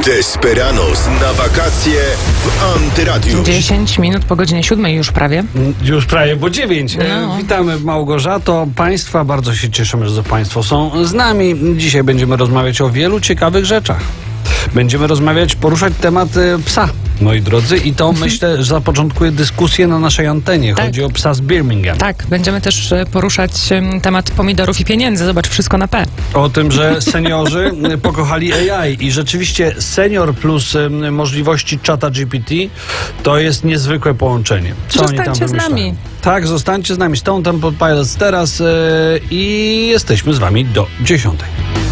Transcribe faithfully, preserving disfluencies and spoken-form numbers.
Desperados na wakacje w Antyradiu. dziesięć minut po godzinie siódmej już prawie. Już prawie, bo dziewięć. No. Witamy Małgorzato, Państwa. Bardzo się cieszymy, że Państwo są z nami. Dzisiaj będziemy rozmawiać o wielu ciekawych rzeczach. Będziemy rozmawiać, poruszać temat psa, moi drodzy, i to myślę, że zapoczątkuje dyskusję na naszej antenie. Tak. Chodzi o psa z Birmingham. Tak, będziemy też e, poruszać em, temat pomidorów i pieniędzy. Zobacz, wszystko na P. O tym, że seniorzy pokochali A I i rzeczywiście senior plus em, możliwości czata G P T to jest niezwykłe połączenie. Co oni tam Zostańcie z wymyślają? nami. Tak, zostańcie z nami. Stone Temple Pilots teraz e, i jesteśmy z wami do dziesiątej.